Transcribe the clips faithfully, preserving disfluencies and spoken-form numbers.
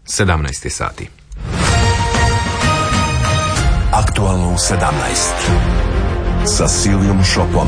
sedamnaest sati. Aktualno u sedamnaest sa Silijom Šopom.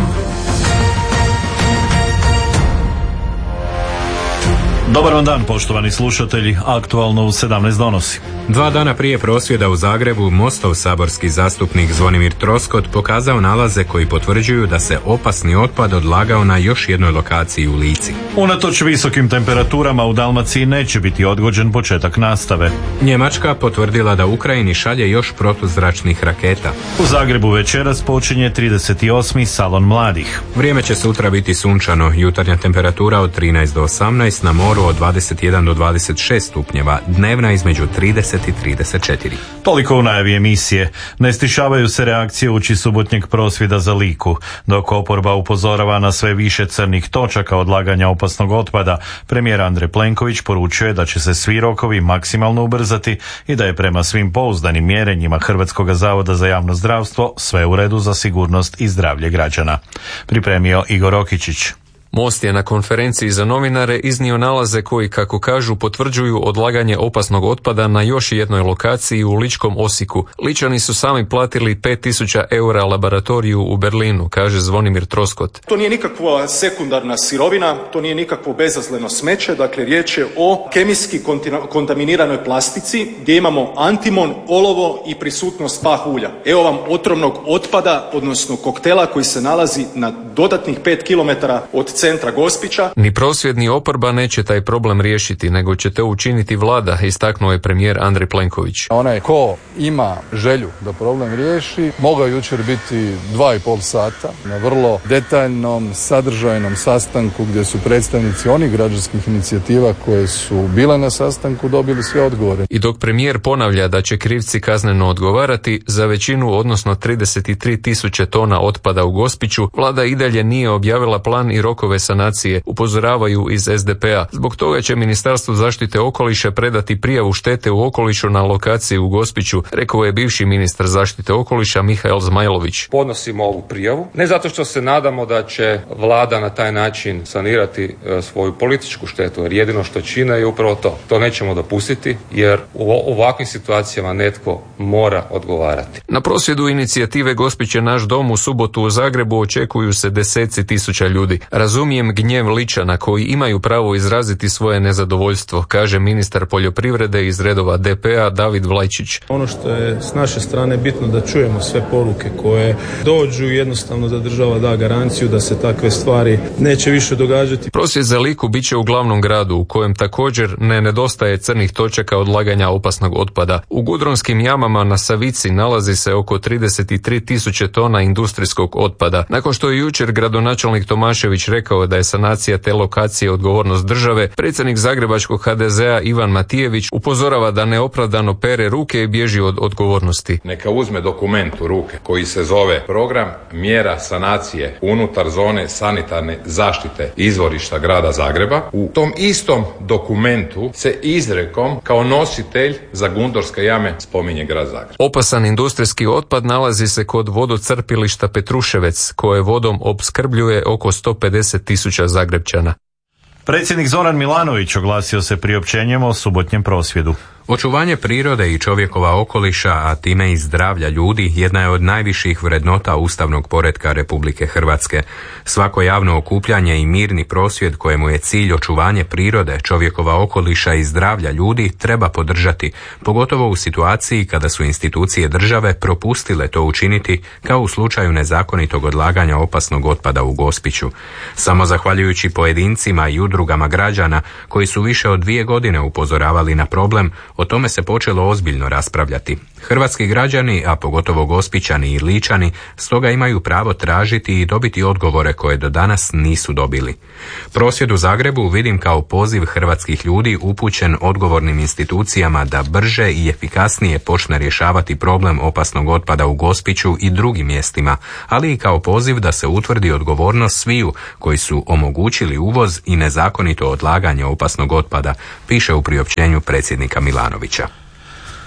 Dobar vam dan, poštovani slušatelji. Aktualno u sedamnaest donosi. Dva dana prije prosvjeda u Zagrebu, Mostov saborski zastupnik Zvonimir Troskot pokazao nalaze koji potvrđuju da se opasni otpad odlagao na još jednoj lokaciji u Lici. Unatoč visokim temperaturama u Dalmaciji neće biti odgođen početak nastave. Njemačka potvrdila da Ukrajini šalje još protuzračnih raketa. U Zagrebu večeras počinje trideset osmi salon mladih. Vrijeme će sutra biti sunčano, jutarnja temperatura od trinaest do osamnaest, na moru od dvadeset jedan do dvadeset šest stupnjeva, dnevna između trideset i trideset četiri. Toliko u najavi emisije. Ne stišavaju se reakcije uoči subotnjeg prosvjeda za Liku. Dok oporba upozorava na sve više crnih točaka odlaganja opasnog otpada, premijer Andrej Plenković poručuje da će se svi rokovi maksimalno ubrzati i da je prema svim pouzdanim mjerenjima Hrvatskog zavoda za javno zdravstvo sve u redu za sigurnost i zdravlje građana. Pripremio Igor Okičić. Most je na konferenciji za novinare iznio nalaze koji, kako kažu, potvrđuju odlaganje opasnog otpada na još jednoj lokaciji u ličkom Osijeku. Ličani su sami platili pet tisuća eura laboratoriju u Berlinu, kaže Zvonimir Troskot. To nije nikakva sekundarna sirovina, to nije nikakvo bezazleno smeće, dakle riječ je o kemijski kontaminiranoj plastici gdje imamo antimon, olovo i prisutnost pah ulja. Evo vam otrovnog otpada, odnosno koktela koji se nalazi na dodatnih pet kilometara od centra Gospića. Ni prosvjed ni oporba neće taj problem riješiti, nego će to učiniti vlada, istaknuo je premijer Andrej Plenković. Onaj ko ima želju da problem riješi, mogao jučer biti dva i pol sata na vrlo detaljnom, sadržajnom sastanku gdje su predstavnici onih građanskih inicijativa koje su bile na sastanku dobili sve odgovore. I dok premijer ponavlja da će krivci kazneno odgovarati, za većinu, odnosno trideset tri tisuće tona otpada u Gospiću, vlada i dalje nije objavila plan i rokove sanacije, upozoravaju iz es de pe a. Zbog toga će Ministarstvo zaštite okoliša predati prijavu štete u okolišu na lokaciji u Gospiću, rekao je bivši ministar zaštite okoliša Mihael Zmajlović. Podnosimo ovu prijavu, ne zato što se nadamo da će vlada na taj način sanirati e, svoju političku štetu, jer jedino što čine je upravo to. To nećemo dopustiti, jer u ovakvim situacijama netko mora odgovarati. Na prosvjedu inicijative Gospić je naš dom u subotu u Zagrebu očekuju se deseci tisuća ljudi. Razumijem gnjev Ličana koji imaju pravo izraziti svoje nezadovoljstvo, kaže ministar poljoprivrede iz redova de pe a David Vlajčić. Ono što je s naše strane bitno da čujemo sve poruke koje dođu i jednostavno da država da garanciju da se takve stvari neće više događati. Prosvjed za Liku bit će u glavnom gradu u kojem također ne nedostaje crnih točaka odlaganja opasnog otpada. U Gudronskim jamama na Savici nalazi se oko trideset tri tisuće tona industrijskog otpada. Nakon što je jučer gradonačelnik Tomašević rekao da je sanacija te lokacije odgovornost države, predsjednik zagrebačkog ha de ze a Ivan Matijević upozorava da neopravdano pere ruke i bježi od odgovornosti. Neka uzme dokument u ruke koji se zove Program mjera sanacije unutar zone sanitarne zaštite izvorišta grada Zagreba. U tom istom dokumentu se izrekom kao nositelj za Gundorske jame spominje grad Zagreb. Opasan industrijski otpad nalazi se kod vodocrpilišta Petruševec, koje vodom opskrbljuje oko sto pedeset tisuća Zagrebčana. Predsjednik Zoran Milanović oglasio se priopćenjem o subotnjem prosvjedu. Očuvanje prirode i čovjekova okoliša, a time i zdravlja ljudi, jedna je od najviših vrednota ustavnog poretka Republike Hrvatske. Svako javno okupljanje i mirni prosvjed kojemu je cilj očuvanje prirode, čovjekova okoliša i zdravlja ljudi treba podržati, pogotovo u situaciji kada su institucije države propustile to učiniti, kao u slučaju nezakonitog odlaganja opasnog otpada u Gospiću. Samo zahvaljujući pojedincima i udrugama građana koji su više od dvije godine upozoravali na problem, o tome se počelo ozbiljno raspravljati. Hrvatski građani, a pogotovo Gospićani i Ličani, stoga imaju pravo tražiti i dobiti odgovore koje do danas nisu dobili. Prosvjed u Zagrebu vidim kao poziv hrvatskih ljudi upućen odgovornim institucijama da brže i efikasnije počne rješavati problem opasnog otpada u Gospiću i drugim mjestima, ali i kao poziv da se utvrdi odgovornost sviju koji su omogućili uvoz i nezakonito odlaganje opasnog otpada, piše u priopćenju predsjednika Milanovića.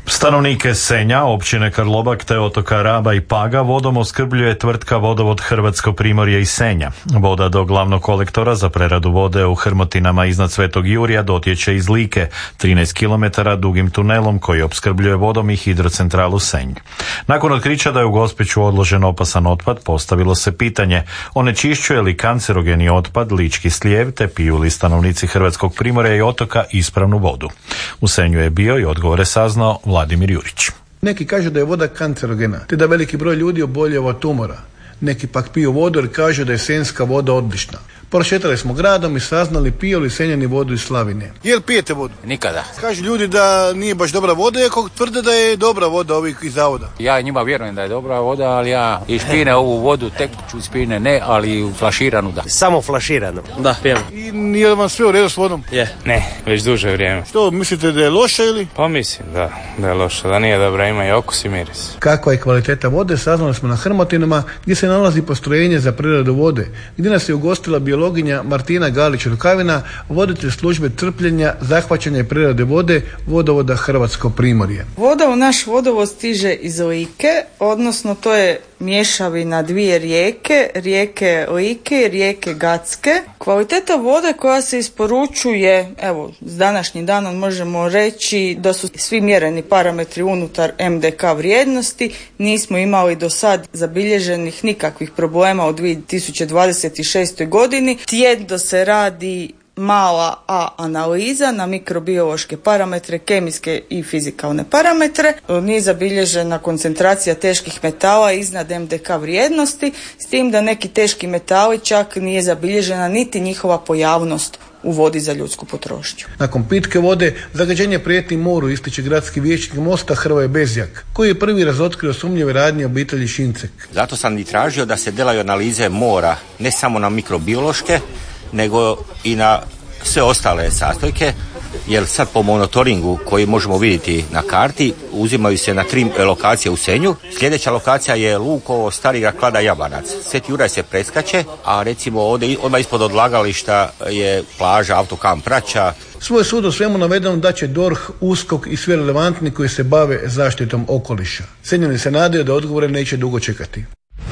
Stanovnike Senja, općine Karlobag te otoka Raba i Paga vodom opskrbljuje tvrtka Vodovod Hrvatsko Primorje i Senja. Voda do glavnog kolektora za preradu vode u Hrmotinama iznad Svetog Jurija dotječe iz Like, trinaest kilometara dugim tunelom koji opskrbljuje vodom i hidrocentralu Senj. Nakon otkrića da je u Gospiću odložen opasan otpad, postavilo se pitanje onečišćuje li kancerogeni otpad lički slijev te piju li stanovnici Hrvatskog Primorja i otoka ispravnu vodu. U Senju je bio i odgovore saznao Vladimir Jurić. Neki kažu da je voda kancerogena, te da veliki broj ljudi oboljeva od tumora. Neki pak piju vodu jer kažu da je senjska voda odlična. Prošetali smo gradom i saznali piju li Senjani vodu iz Slavine. Jel pijete vodu? Nikada. Kažu ljudi da nije baš dobra voda, iako tvrde da je dobra voda ovih iz zavoda. Ja njima vjerujem da je dobra voda, ali ja iz špine ovu vodu, tekuću iz špine ne, ali flaširanu da. Samo flaširanu? Da, pijem. I nije vam sve u redu s vodom? Je. Ne, već duže vrijeme. Što, mislite da je loša ili? Pa mislim da, da je loša, da nije dobra, ima i okus i miris. Kakva je kvaliteta vode saznali smo na Hrmotinama gdje se nalazi postrojenje za preradu vode, gdje nas je ugostila biologinja Martina Galić-Rukavina, voditelj službe crpljenja, zahvaćanja i prerade vode Vodovoda Hrvatsko Primorje. Voda u naš vodovod stiže iz Like, odnosno to je mješavina dvije rijeke, rijeke Like i rijeke Gacke. Kvaliteta vode koja se isporučuje, evo, s današnjim danom možemo reći da su svi mjereni parametri unutar em de ka vrijednosti. Nismo imali do sad zabilježenih nikakvih problema u dvije tisuće dvadeset šestoj godini. Tjedno se radi mala A analiza na mikrobiološke parametre, kemijske i fizikalne parametre. Nije zabilježena koncentracija teških metala iznad em de ka vrijednosti, s tim da neki teški metali čak nije zabilježena niti njihova pojavnost u vodi za ljudsku potrošnju. Nakon pitke vode, zagađenje prijeti moru, ističe gradski vijećnik Mosta Hrvoje Bezjak, koji je prvi razotkrio sumnjive radnje obitelji Šincek. Zato sam i tražio da se delaju analize mora, ne samo na mikrobiološke, nego i na sve ostale sastojke, jer sad po monitoringu koji možemo vidjeti na karti uzimaju se na tri lokacije u Senju. Sljedeća lokacija je Lukovo, Starigrad, Klada, Jabanac. Sveti Juraj se preskače, a recimo ovdje odmah ispod odlagališta je plaža, autokamp Praća. Svoj sud o svemu navedeno da će D O R H, USKOK i svi relevantni koji se bave zaštitom okoliša. Senjani se nadaju da odgovore neće dugo čekati.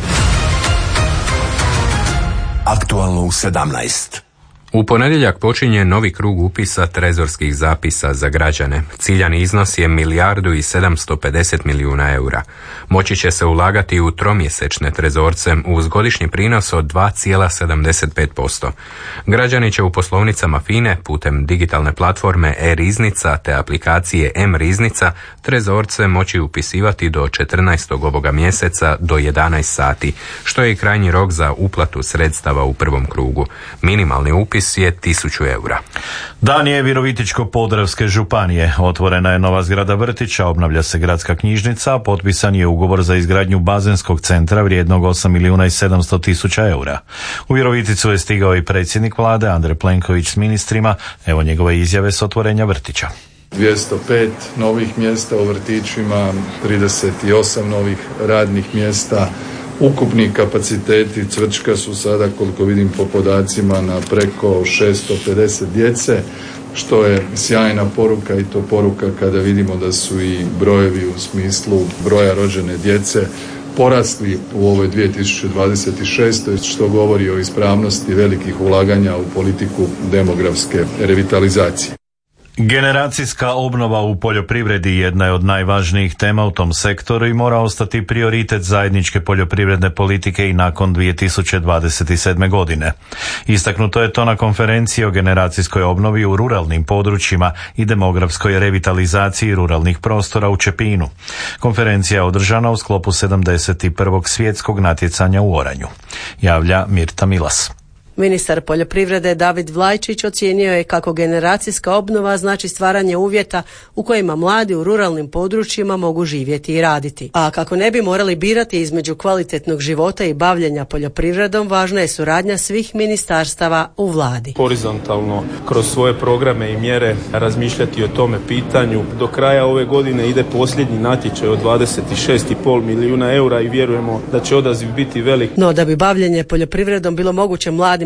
Aktualno u sedamnaest. U ponedjeljak počinje novi krug upisa trezorskih zapisa za građane. Ciljani iznos je milijardu i sedamsto pedeset milijuna eura. Moći će se ulagati u tromjesečne trezorce uz godišnji prinos od dva zarez sedamdeset pet posto. Građani će u poslovnicama FINE putem digitalne platforme e-riznica te aplikacije M-riznica trezorce moći upisivati do četrnaestog ovoga mjeseca do jedanaest sati, što je i krajnji rok za uplatu sredstava u prvom krugu. Minimalni upis je tisuću eura. Dan je Virovitičko-podravske županije. Otvorena je nova zgrada vrtića, obnavlja se gradska knjižnica, a potpisan je ugovor za izgradnju bazenskog centra vrijednog osam milijuna i sedamsto tisuća eura. U Viroviticu je stigao i predsjednik vlade Andrej Plenković s ministrima. Evo njegove izjave s otvorenja vrtića. dvjesto pet novih mjesta u vrtićima, trideset osam novih radnih mjesta. Ukupni kapaciteti Cvrčka su sada, koliko vidim po podacima, na preko šesto pedeset djece, što je sjajna poruka, i to poruka kada vidimo da su i brojevi u smislu broja rođene djece porasli u ovoj dvije tisuće dvadeset šestoj, što govori o ispravnosti velikih ulaganja u politiku demografske revitalizacije. Generacijska obnova u poljoprivredi jedna je od najvažnijih tema u tom sektoru i mora ostati prioritet zajedničke poljoprivredne politike i nakon dvije tisuće dvadeset sedme. godine. Istaknuto je to na konferenciji o generacijskoj obnovi u ruralnim područjima i demografskoj revitalizaciji ruralnih prostora u Čepinu. Konferencija je održana u sklopu sedamdeset prvog svjetskog natjecanja u oranju. Javlja Mirta Milas. Ministar poljoprivrede David Vlajčić ocijenio je kako generacijska obnova znači stvaranje uvjeta u kojima mladi u ruralnim područjima mogu živjeti i raditi. A kako ne bi morali birati između kvalitetnog života i bavljenja poljoprivredom, važna je suradnja svih ministarstava u vladi. Horizontalno kroz svoje programe i mjere razmišljati o tome pitanju. Do kraja ove godine ide posljednji natječaj od dvadeset šest zarez pet milijuna eura i vjerujemo da će odaziv biti velik. No da bi bavljenje poljoprivredom bilo moguće mladim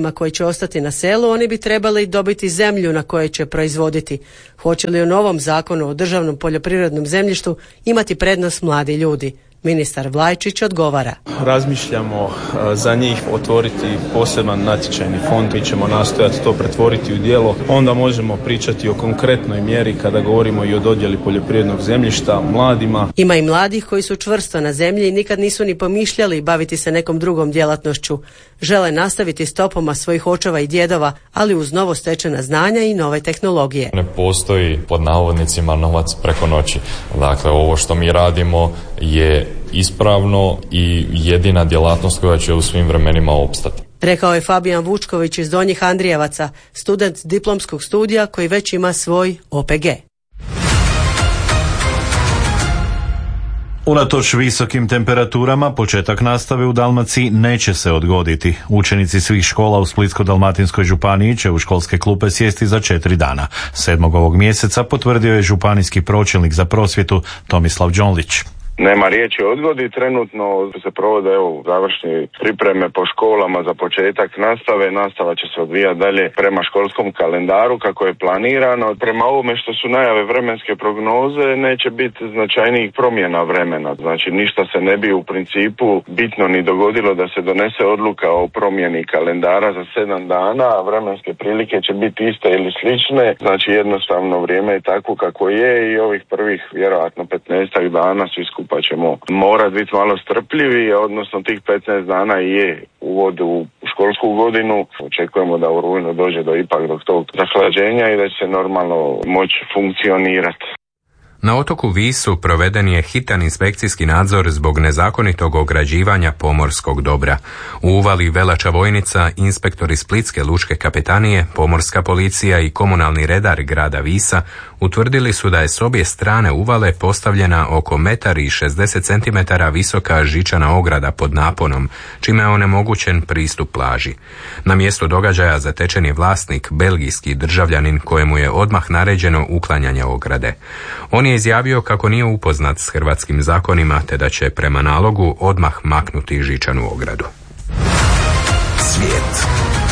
mladima koji će ostati na selu, oni bi trebali dobiti zemlju na kojoj će proizvoditi. Hoće li u novom zakonu o državnom poljoprivrednom zemljištu imati prednost mladi ljudi? Ministar Vlajčić odgovara. Razmišljamo za njih otvoriti poseban natječajni fond, mi ćemo nastojati to pretvoriti u djelo. Onda možemo pričati o konkretnoj mjeri kada govorimo i o dodjeli poljoprivrednog zemljišta mladima. Ima i mladih koji su čvrsto na zemlji i nikad nisu ni pomišljali baviti se nekom drugom djelatnošću. Žele nastaviti stopama svojih očeva i djedova, ali uz novo stečena znanja i nove tehnologije. Ne postoji pod navodnicima novac preko noći. Dakle, ovo što mi radimo je ispravno i jedina djelatnost koja će u svim vremenima opstati. Rekao je Fabijan Vučković iz Donjih Andrijevaca, student diplomskog studija koji već ima svoj O P G. Unatoč visokim temperaturama, početak nastave u Dalmaciji neće se odgoditi. Učenici svih škola u Splitsko-dalmatinskoj županiji će u školske klupe sjesti za četiri dana. Sedmog ovog mjeseca potvrdio je županijski pročelnik za prosvjetu Tomislav Đonlić. Nema riječi o odgodi, trenutno se provode evo završne pripreme po školama za početak nastave. Nastava će se odvijati dalje prema školskom kalendaru kako je planirano. Prema ovome što su najave vremenske prognoze neće biti značajnijih promjena vremena. Znači ništa se ne bi u principu bitno ni dogodilo da se donese odluka o promjeni kalendara za sedam dana, a vremenske prilike će biti iste ili slične. Znači jednostavno vrijeme je tako kako je i ovih prvih vjerojatno petnaestak dana svi skupa pa ćemo morati biti malo strpljivi, odnosno tih petnaest dana je uvod u školsku godinu. Očekujemo da u rujnu dođe do ipak do tog zahlađenja i da će se normalno moći funkcionirati. Na otoku Visu proveden je hitan inspekcijski nadzor zbog nezakonitog ograđivanja pomorskog dobra. U uvali Velača Vojnica inspektori Splitske lučke kapetanije, pomorska policija i komunalni redar grada Visa utvrdili su da je s obje strane uvale postavljena oko metar i šezdeset centimetara visoka žičana ograda pod naponom, čime je onemogućen pristup plaži. Na mjestu događaja zatečen je vlasnik, belgijski državljanin kojemu je odmah naređeno uklanjanje ograde. On je izjavio kako nije upoznat s hrvatskim zakonima te da će prema nalogu odmah maknuti žičanu ogradu. Svijet.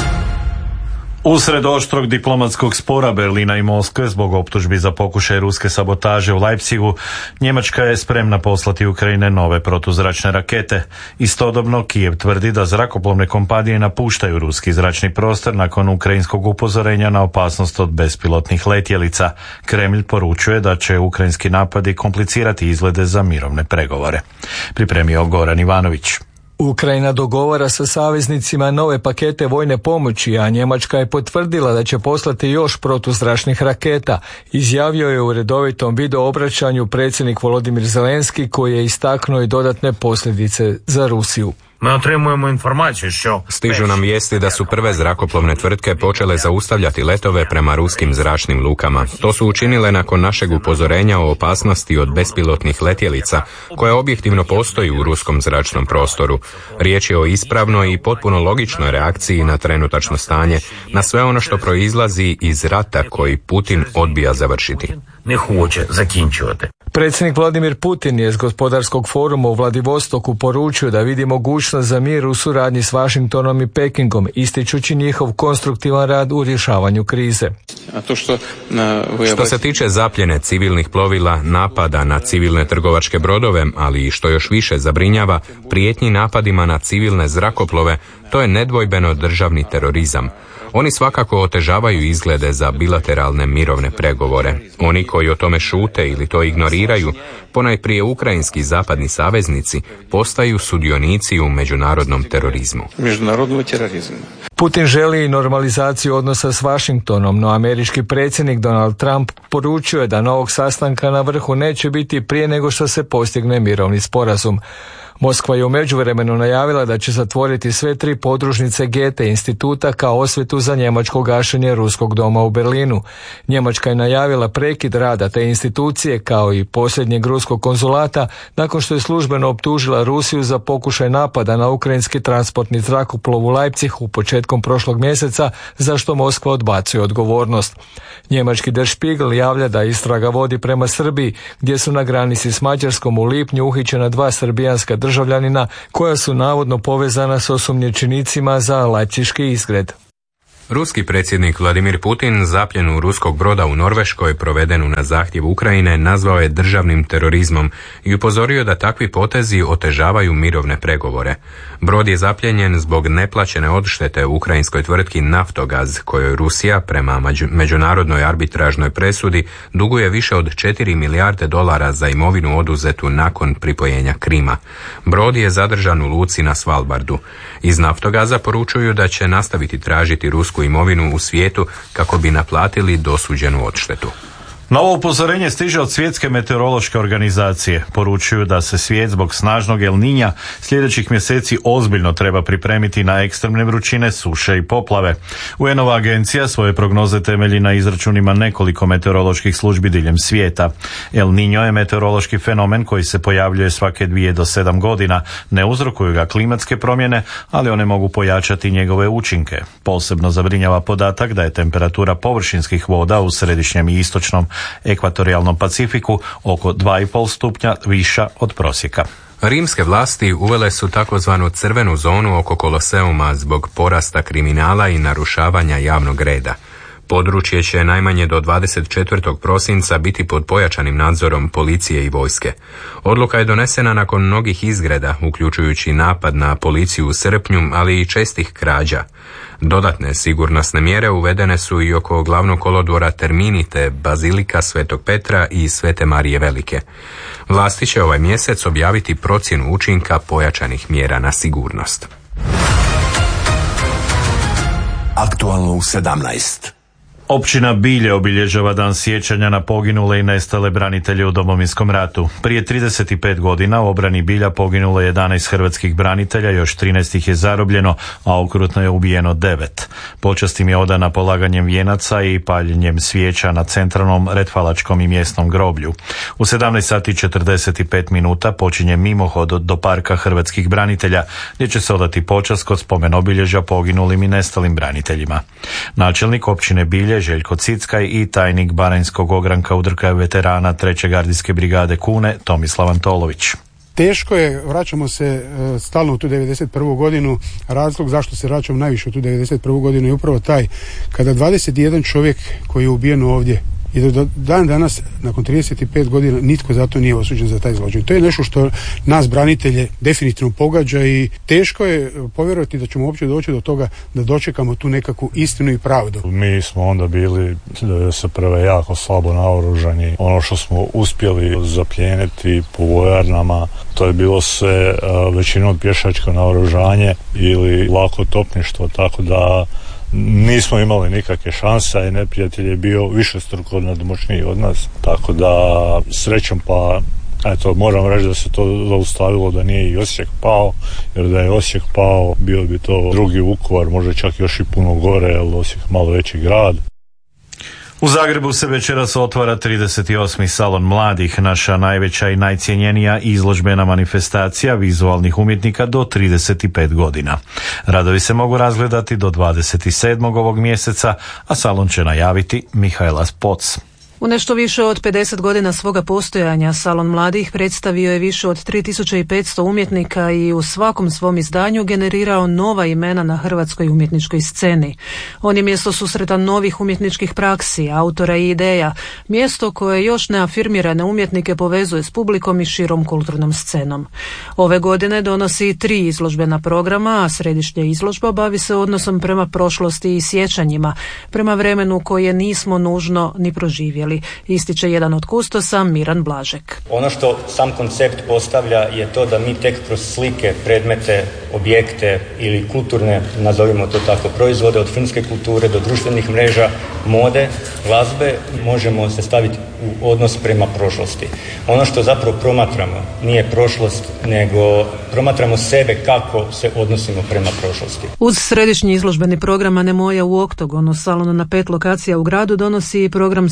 Usred oštrog diplomatskog spora Berlina i Moskve zbog optužbi za pokušaj ruske sabotaže u Leipzigu, Njemačka je spremna poslati Ukrajine nove protuzračne rakete. Istodobno Kijev tvrdi da zrakoplovne kompanije napuštaju ruski zračni prostor nakon ukrajinskog upozorenja na opasnost od bespilotnih letjelica. Kremlj poručuje da će ukrajinski napadi komplicirati izglede za mirovne pregovore. Pripremio Goran Ivanović. Ukrajina dogovara sa saveznicima nove pakete vojne pomoći, a Njemačka je potvrdila da će poslati još protuzračnih raketa, izjavio je u redovitom video obraćanju predsjednik Volodimir Zelenski, koji je istaknuo i dodatne posljedice za Rusiju. Ми отримуємо інформацію, що Stižu nam vijesti da su prve zrakoplovne tvrtke počele zaustavljati letove prema ruskim zračnim lukama. To su učinile nakon našeg upozorenja o opasnosti od bespilotnih letjelica, koja objektivno postoji u ruskom zračnom prostoru. Riječ je o ispravnoj i potpuno logičnoj reakciji na trenutačno stanje, na sve ono što proizlazi iz rata koji Putin odbija završiti. Не хоче закінчувати. Predsjednik Vladimir Putin je s gospodarskog foruma u Vladivostoku poručio da vidi mogućnost za mir u suradnji s Washingtonom i Pekingom, ističući njihov konstruktivan rad u rješavanju krize. A to što, uh, što se tiče zapljene civilnih plovila, napada na civilne trgovačke brodove, ali i što još više zabrinjava, prijetnji napadima na civilne zrakoplove, to je nedvojbeno državni terorizam. Oni svakako otežavaju izglede za bilateralne mirovne pregovore. Oni koji o tome šute ili to ignoriraju, ponajprije ukrajinski zapadni saveznici, postaju sudionici u međunarodnom terorizmu. Međunarodnom terorizmu. Putin želi normalizaciju odnosa s Washingtonom, no američki predsjednik Donald Trump poručuje da novog sastanka na vrhu neće biti prije nego što se postigne mirovni sporazum. Moskva je u međuvremenu najavila da će zatvoriti sve tri podružnice Goethe instituta kao osvetu za njemačko gašenje ruskog doma u Berlinu. Njemačka je najavila prekid rada te institucije kao i posljednjeg ruskog konzulata nakon što je službeno optužila Rusiju za pokušaj napada na ukrajinski transportni zrakoplov u Leipzigu početkom početkom prošlog mjeseca, za što Moskva odbacuje odgovornost. Njemački Der Spiegel javlja da istraga vodi prema Srbiji, gdje su na granici s Mađarskom u lipnju uhićena dva srbijanska državljanina koja su navodno povezana s osumnjičenicima za Leipziški izgred. Ruski predsjednik Vladimir Putin zapljenu ruskog broda u Norveškoj provedenu na zahtjev Ukrajine nazvao je državnim terorizmom i upozorio da takvi potezi otežavaju mirovne pregovore. Brod je zapljenjen zbog neplaćene odštete u ukrajinskoj tvrtki Naftogaz, kojoj Rusija prema međunarodnoj arbitražnoj presudi duguje više od četiri milijarde dolara za imovinu oduzetu nakon pripojenja Krima. Brod je zadržan u luci na Svalbardu. Iz Naftogaza poručuju da će nastaviti tražiti rusku imovinu u svijetu kako bi naplatili dosuđenu odštetu. Novo upozorenje stiže od Svjetske meteorološke organizacije. Poručuju da se svijet zbog snažnog El Niña sljedećih mjeseci ozbiljno treba pripremiti na ekstremne vrućine, suše i poplave. U en-ova agencija svoje prognoze temelji na izračunima nekoliko meteoroloških službi diljem svijeta. El Niño je meteorološki fenomen koji se pojavljuje svake dvije do sedam godina. Ne uzrokuju ga klimatske promjene, ali one mogu pojačati njegove učinke. Posebno zabrinjava podatak da je temperatura površinskih voda u središnjem i istočnom ekvatorijalnom Pacifiku oko dva i pol stupnja viša od prosjeka. Rimske vlasti uvele su takozvanu crvenu zonu oko Koloseuma zbog porasta kriminala i narušavanja javnog reda. Područje će najmanje do dvadeset četvrtog prosinca biti pod pojačanim nadzorom policije i vojske. Odluka je donesena nakon mnogih izgreda, uključujući napad na policiju u srpnju, ali i čestih krađa. Dodatne sigurnosne mjere uvedene su i oko glavnog kolodvora Terminite, Bazilika Svetog Petra i Svete Marije Velike. Vlasti će ovaj mjesec objaviti procjenu učinka pojačanih mjera na sigurnost. Aktualno u sedamnaest. Općina Bilje obilježava dan sjećanja na poginule i nestale branitelje u Domovinskom ratu. Prije trideset pet godina u obrani Bilja poginulo je jedanaest hrvatskih branitelja, još trinaest ih je zarobljeno, a okrutno je ubijeno devet. Počast im je odana polaganjem vijenaca i paljenjem svijeća na centralnom, retfalačkom i mjesnom groblju. U sedamnaest sati i četrdeset pet minuta počinje mimohod do parka hrvatskih branitelja, gdje će se odati počast kod spomen obilježja poginulim i nestalim braniteljima. Načelnik općine Bilje Željko Cickaj i tajnik Baranjskog ogranka udruge veterana treće gardijske brigade Kune Tomislav Antolović. Teško je, vraćamo se stalno u tu devedeset prvu godinu, razlog zašto se vraćamo najviše u tu devedeset prvu godinu je upravo taj kada dvadeset jedan čovjek koji je ubijen ovdje i do dan danas, nakon trideset pet godina, nitko zato nije osuđen za taj zločin. To je nešto što nas branitelje definitivno pogađa i teško je povjerovati da ćemo uopće doći do toga da dočekamo tu nekakvu istinu i pravdu. Mi smo onda bili devedeset prve jako slabo naoružani. Ono što smo uspjeli zaplijeniti po vojarnama, to je bilo sve većinom pješačko naoružanje ili lako topništvo, tako da nismo imali nikakve šanse, a neprijatelj je bio višestruko nadmoćniji od nas, tako da srećom pa eto, moram reći da se to zaustavilo, da nije i Osijek pao, jer da je Osijek pao bio bi to drugi Vukovar, možda čak još i puno gore, jer Osijek malo veći grad. U Zagrebu se večeras otvara trideset osmi salon mladih, naša najveća i najcjenjenija izložbena manifestacija vizualnih umjetnika do trideset pet godina. Radovi se mogu razgledati do dvadeset sedmog ovog mjeseca, a salon će najaviti Mihajla Poc. U nešto više od pedeset godina svoga postojanja Salon mladih predstavio je više od tri tisuće petsto umjetnika i u svakom svom izdanju generirao nova imena na hrvatskoj umjetničkoj sceni. On je mjesto susreta novih umjetničkih praksi, autora i ideja, mjesto koje još neafirmirane umjetnike povezuje s publikom i širom kulturnom scenom. Ove godine donosi tri izložbena programa, a središnja izložba bavi se odnosom prema prošlosti i sjećanjima, prema vremenu koje nismo nužno ni proživjeli, ističe jedan od kustosa, Miran Blažek. Ono što sam koncept postavlja je to da mi tek kroz slike, predmete, objekte ili kulturne, nazovimo to tako, proizvode od filmske kulture do društvenih mreža, mode, glazbe, možemo se staviti u odnos prema prošlosti. Ono što zapravo promatramo nije prošlost, nego promatramo sebe kako se odnosimo prema prošlosti. Uz središnji izložbeni program Anemoja u Oktogonu, salon na pet lokacija u gradu donosi i program situacije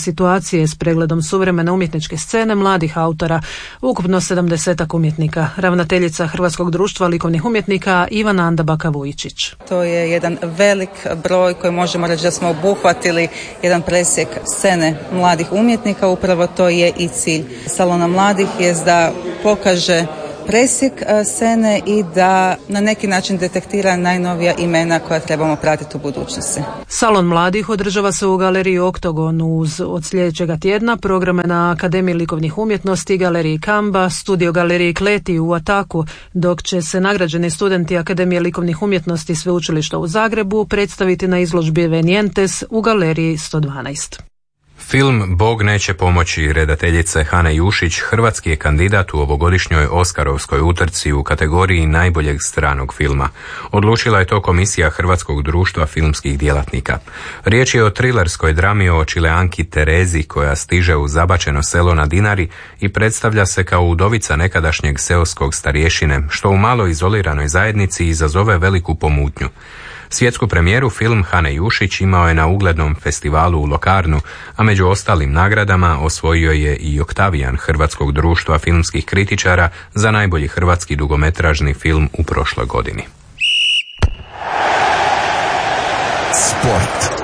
ekspozicije s pregledom suvremene umjetničke scene mladih autora, ukupno sedamdesetak umjetnika. Ravnateljica Hrvatskog društva likovnih umjetnika Ivana Andabaka Vujičić. To je jedan velik broj koji možemo reći da smo obuhvatili jedan presjek scene mladih umjetnika. Upravo to je i cilj Salona mladih, je da pokaže presjek scene i da na neki način detektira najnovija imena koja trebamo pratiti u budućnosti. Salon mladih održava se u galeriji Oktogon uz od sljedećega tjedna programe na Akademiji likovnih umjetnosti, galeriji Kamba, studio galeriji Kleti u Ataku, dok će se nagrađeni studenti Akademije likovnih umjetnosti Sveučilišta u Zagrebu predstaviti na izložbi Venientes u galeriji sto dvanaest. Film Bog neće pomoći redateljice Hane Jušić hrvatski je kandidat u ovogodišnjoj Oskarovskoj utrci u kategoriji najboljeg stranog filma. Odlučila je to Komisija Hrvatskog društva filmskih djelatnika. Riječ je o trilerskoj drami o Čileanki Terezi koja stiže u zabačeno selo na Dinari i predstavlja se kao udovica nekadašnjeg seoskog starješine, što u malo izoliranoj zajednici izazove veliku pomutnju. Svjetsku premijeru film Hane Jušić imao je na uglednom festivalu u Lokarnu, a među ostalim nagradama osvojio je i Oktavijan Hrvatskog društva filmskih kritičara za najbolji hrvatski dugometražni film u prošloj godini. Sport.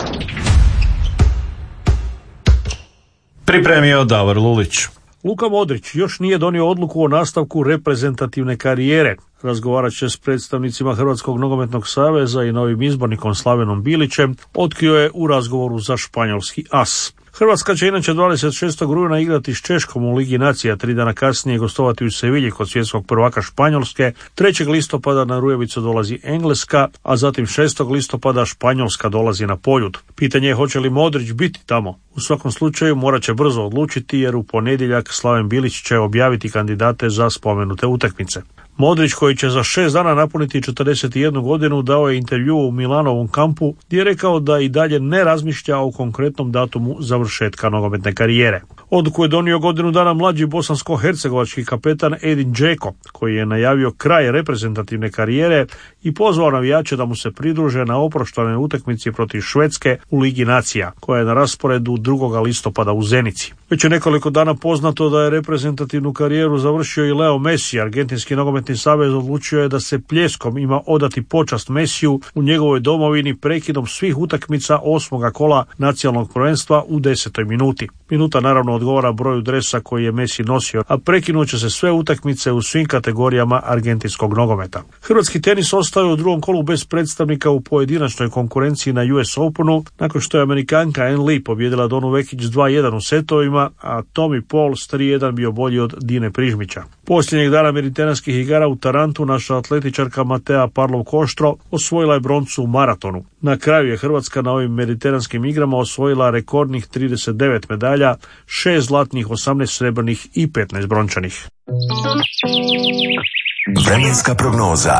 Pripremio Davor Lulić. Luka Modrić još nije donio odluku o nastavku reprezentativne karijere. Razgovarat će s predstavnicima Hrvatskog nogometnog saveza i novim izbornikom Slavenom Bilićem, otkrio je u razgovoru za španjolski as. Hrvatska će inače dvadeset šestog rujna igrati s Češkom u Ligi nacija, tri dana kasnije gostovati u Sevilji kod svjetskog prvaka Španjolske. trećeg listopada na Rujevicu dolazi Engleska, a zatim šestog listopada Španjolska dolazi na Poljud. Pitanje je hoće li Modrić biti tamo. U svakom slučaju morat će brzo odlučiti jer u ponedjeljak Slaven Bilić će objaviti kandidate za spomenute utakmice. Modrić, koji će za šest dana napuniti četrdeset jednu godinu, dao je intervju u Milanovom kampu gdje je rekao da i dalje ne razmišlja o konkretnom datumu završetka nogometne karijere. Odluku je donio godinu dana mlađi bosansko-hercegovački kapetan Edin Džeko, koji je najavio kraj reprezentativne karijere i pozvao navijače da mu se pridruže na oproštajnoj utakmici protiv Švedske u Ligi nacija, koja je na rasporedu drugog listopada u Zenici. Već je nekoliko dana poznato da je reprezentativnu karijeru završio i Leo Messi. Argentinski nogometni savez odlučio je da se pljeskom ima odati počast Messiju u njegovoj domovini prekidom svih utakmica osmoga kola nacionalnog prvenstva u desetoj minuti. Minuta naravno odgovara broju dresa koji je Messi nosio, a prekinut će se sve utakmice u svim kategorijama argentinskog nogometa. Hrvatski tenis ostao u drugom kolu bez predstavnika u pojedinačnoj konkurenciji na U S Openu, nakon što je Amerikanka Ann Lee pobjedila Donu Vekić dva jedan u setovima, a Tommy Paul s tri jedan bio bolji od Dine Prižmića. Posljednjeg dana mediteranskih igara u Tarantu naša atletičarka Matea Parlov-Koštro osvojila je broncu u maratonu. Na kraju je Hrvatska na ovim mediteranskim igrama osvojila rekordnih trideset devet medalja, šest zlatnih, osamnaest srebrnih i petnaest brončanih. Vremenska prognoza.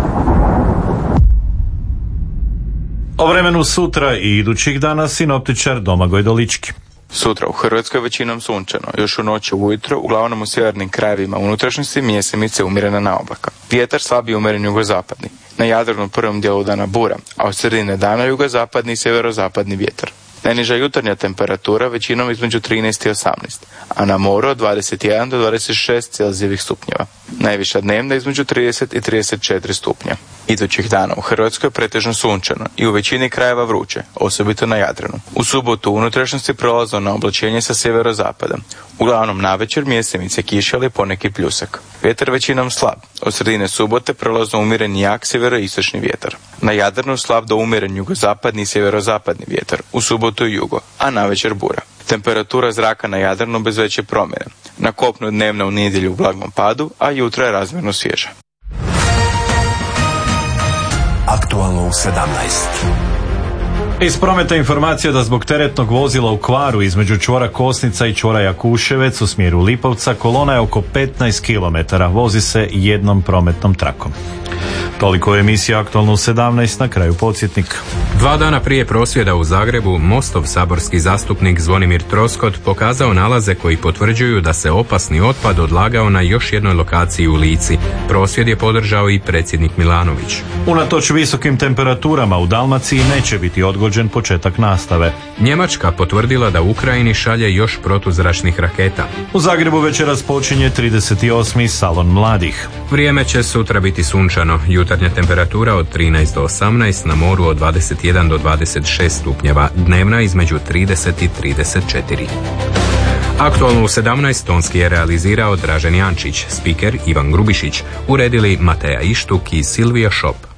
O vremenu sutra i idućih dana sinoptičar Domagoj Dolički. Sutra u Hrvatskoj većinom sunčano, još u noći ujutro, uglavnom u sjevernim krajevima unutrašnjosti mjesemice umjerena naoblaka. Vjetar slabiji umjeren jugozapadni. Na Jadranu prvom dijelu dana bura, a od sredine dana jugozapadni i sjeverozapadni vjetar. Najniža jutarnja temperatura većinom između trinaest i osamnaest, a na moru od dvadeset jedan do dvadeset šest celzijevih stupnjeva. Najviša dnevna između trideset i trideset četiri stupnja. Idućih dana u Hrvatskoj pretežno sunčano i u većini krajeva vruće, osobito na Jadranu. U subotu u unutrašnjosti prolazno na oblačenje sa sjeverozapada. Uglavnom navečer mjesemice kiše ili poneki pljusak. Vjetar većinom slab. Od sredine subote prolazno umjeren jak sjeveroistočni vjetar. Na Jadranu slab do umjeren jugozapadni i sjeverozapadni vjetar. U subotu i jugo, a navečer bura. Temperatura zraka na Jadranu bez veće promjene. Na kopnu dnevna u nedjelju u blagom padu, a jutro je razmjerno svježa. Aktualno u sedamnaest. Iz prometa informacija da zbog teretnog vozila u kvaru između čvora Kosnica i čvora Jakuševec u smjeru Lipovca kolona je oko petnaest kilometara, vozi se jednom prometnom trakom. Toliko je emisija Aktualno u sedamnaest, na kraju podsjetnik. Dva dana prije prosvjeda u Zagrebu, Mostov saborski zastupnik Zvonimir Troskot pokazao nalaze koji potvrđuju da se opasni otpad odlagao na još jednoj lokaciji u Lici. Prosvjed je podržao i predsjednik Milanović. Unatoč visokim temperaturama u Dalmaciji neće biti odgođen početak nastave. Njemačka potvrdila da Ukrajini šalje još protuzračnih raketa. U Zagrebu večeras počinje trideset osmi Salon mladih. Vrijeme će sutra biti sunčano. Jutarnja temperatura od trinaest do osamnaest, na moru od dvadeset jedan do dvadeset šest stupnjeva, dnevna između trideset i trideset četiri. Aktualno u sedamnaest tonski je realizirao Dražen Jančić, spiker Ivan Grubišić, uredili Mateja Ištuk i Silvija Šop.